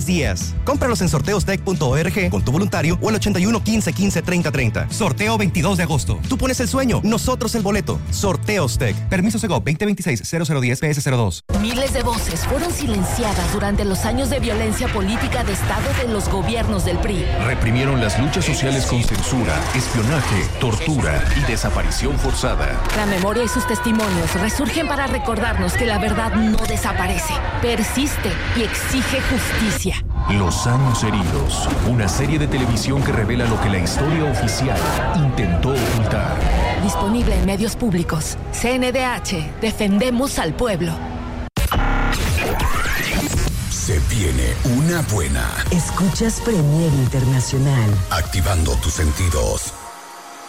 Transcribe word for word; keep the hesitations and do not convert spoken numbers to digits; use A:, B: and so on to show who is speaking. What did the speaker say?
A: días. Cómpralos en sorteos tech punto org con tu voluntario o el ochenta y uno, quince, quince, treinta, treinta. Sorteo veintidós de agosto. Tú pones el sueño, nosotros el boleto. Sorteos Tech. Permiso Segov veinte veintiséis cero cero diez P S cero dos.
B: Miles de voces fueron silenciadas durante los años de violencia política de Estado de los gobiernos del P R I.
C: Reprimieron las luchas sociales con censura, espionaje, tortura y desaparición forzada.
B: La memoria y sus testimonios resurgen para recordarnos que la verdad no desaparece, persiste y exige justicia.
C: Los años heridos, una serie de televisión que revela lo que la historia oficial intentó ocultar.
B: Disponible en medios públicos. C N D H, defendemos al pueblo.
D: Se viene una buena.
E: Escuchas Premier Internacional.
D: Activando tus sentidos.